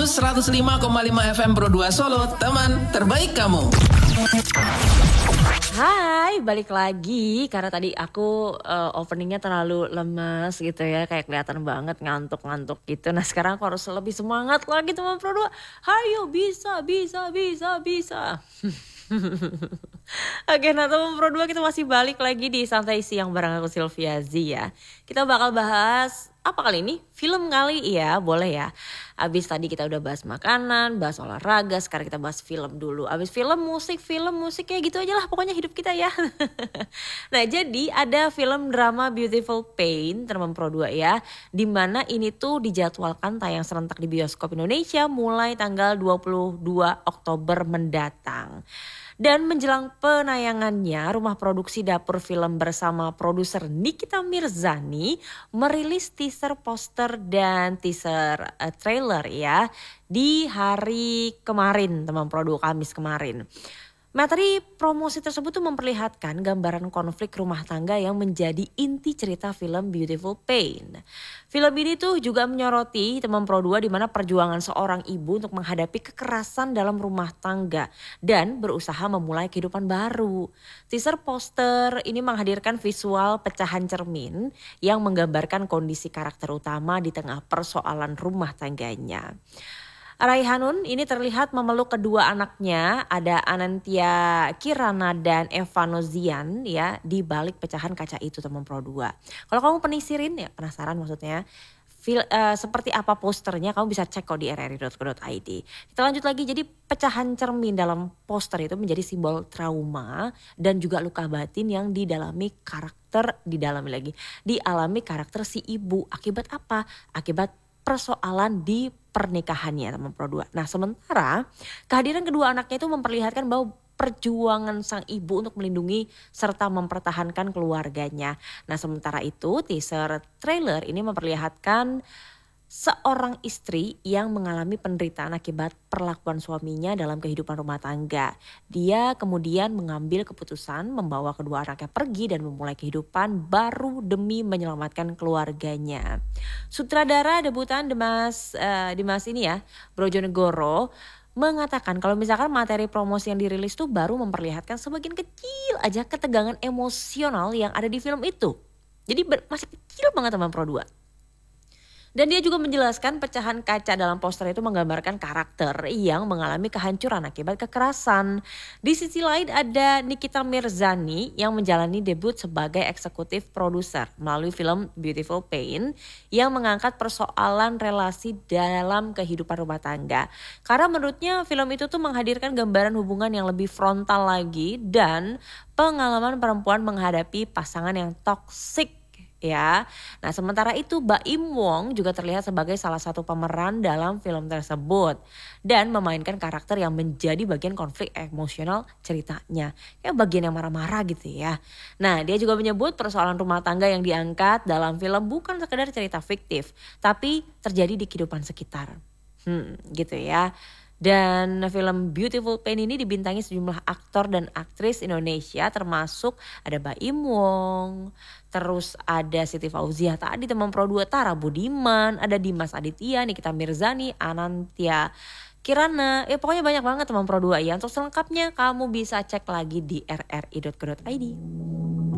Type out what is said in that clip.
105,5 FM Pro 2 Solo, teman terbaik kamu. Hai, balik lagi karena tadi aku openingnya terlalu lemas gitu ya, kayak kelihatan banget ngantuk-ngantuk gitu. Nah sekarang aku harus lebih semangat lagi teman Pro 2. Hayo bisa. Oke, nah teman Pro 2 kita masih balik lagi di Santai Siang bareng aku Sylvia Z ya. Kita bakal bahas apa kali ini? Film kali ya, boleh ya. Abis tadi kita udah bahas makanan, bahas olahraga, sekarang kita bahas film dulu. Abis film musik kayak gitu aja lah pokoknya hidup kita ya. Nah jadi ada film drama Beautiful Pain teman Pro 2 ya. Dimana ini tuh dijadwalkan tayang serentak di bioskop Indonesia mulai tanggal 22 Oktober mendatang. Dan menjelang penayangannya, rumah produksi Dapur Film bersama produser Nikita Mirzani merilis teaser poster dan teaser trailer ya di hari kemarin, teman Pro 2, Kamis kemarin. Materi promosi tersebut tuh memperlihatkan gambaran konflik rumah tangga yang menjadi inti cerita film Beautiful Pain. Film ini tuh juga menyoroti teman Pro 2 di mana perjuangan seorang ibu untuk menghadapi kekerasan dalam rumah tangga dan berusaha memulai kehidupan baru. Teaser poster ini menghadirkan visual pecahan cermin yang menggambarkan kondisi karakter utama di tengah persoalan rumah tangganya. Raihanun ini terlihat memeluk kedua anaknya, ada Anantia Kirana dan Eva Nozian ya di balik pecahan kaca itu teman Pro 2. Kalau kamu penasaran maksudnya seperti apa posternya, kamu bisa cek kok di rri.co.id. Kita lanjut lagi, jadi pecahan cermin dalam poster itu menjadi simbol trauma dan juga luka batin yang dialami karakter si ibu. Akibat apa? Akibat persoalan di pernikahannya teman Pro 2. Nah sementara kehadiran kedua anaknya itu memperlihatkan bahwa perjuangan sang ibu untuk melindungi serta mempertahankan keluarganya. Nah sementara itu teaser trailer ini memperlihatkan seorang istri yang mengalami penderitaan akibat perlakuan suaminya dalam kehidupan rumah tangga. Dia kemudian mengambil keputusan membawa kedua anaknya pergi dan memulai kehidupan baru demi menyelamatkan keluarganya. Sutradara debutan Dimas ini ya, Brojonegoro, mengatakan kalau misalkan materi promosi yang dirilis tuh baru memperlihatkan sebagian kecil aja ketegangan emosional yang ada di film itu. Jadi masih kecil banget teman Pro 2. Dan dia juga menjelaskan pecahan kaca dalam poster itu menggambarkan karakter yang mengalami kehancuran akibat kekerasan. Di sisi lain ada Nikita Mirzani yang menjalani debut sebagai eksekutif produser melalui film Beautiful Pain yang mengangkat persoalan relasi dalam kehidupan rumah tangga. Karena menurutnya film itu tuh menghadirkan gambaran hubungan yang lebih frontal lagi dan pengalaman perempuan menghadapi pasangan yang toksik. Ya, nah sementara itu Baim Wong juga terlihat sebagai salah satu pemeran dalam film tersebut dan memainkan karakter yang menjadi bagian konflik emosional ceritanya, kayak bagian yang marah-marah gitu ya. Nah dia juga menyebut persoalan rumah tangga yang diangkat dalam film bukan sekedar cerita fiktif, tapi terjadi di kehidupan sekitar, gitu ya. Dan film Beautiful Pain ini dibintangi sejumlah aktor dan aktris Indonesia termasuk ada Baim Wong, terus ada Siti Fauziah tadi teman Pro 2, Tara Budiman, ada Dimas Aditya, Nikita Mirzani, Anantia Kirana. Ya pokoknya banyak banget teman Pro 2 ya. Untuk selengkapnya kamu bisa cek lagi di rri.co.id.